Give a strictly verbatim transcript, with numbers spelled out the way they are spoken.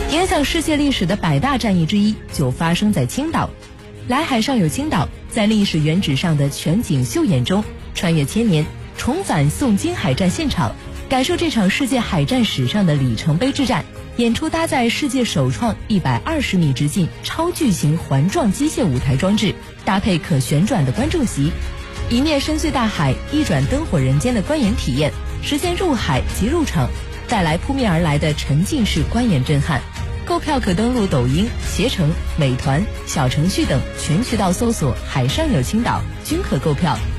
影响世界历史的百大战役之一就发生在青岛。来海上有青岛，在历史原址上的全景秀演中，穿越千年，重返宋金海战现场，感受这场世界海战史上的里程碑之战。演出搭载世界首创一百二十米直径超巨型环状机械舞台装置，搭配可旋转的观众席，一面深邃大海，一转灯火人间的观演体验，实现入海即入场，带来扑面而来的沉浸式观演震撼。购票可登录抖音、携程、美团、小程序等全渠道搜索“海上有青岛”，均可购票。